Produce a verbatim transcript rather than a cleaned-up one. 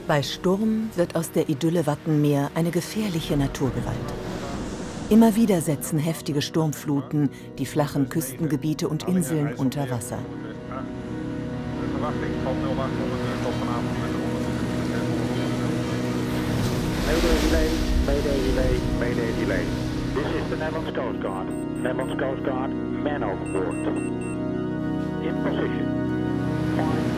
Bei Sturm wird aus der Idylle Wattenmeer eine gefährliche Naturgewalt. Immer wieder setzen heftige Sturmfluten die flachen Küstengebiete und Inseln unter Wasser. Mayday delay, mayday delay, mayday delay. This is the Netherlands Coast Guard. Netherlands Coast Guard, man overboard. In position. Five.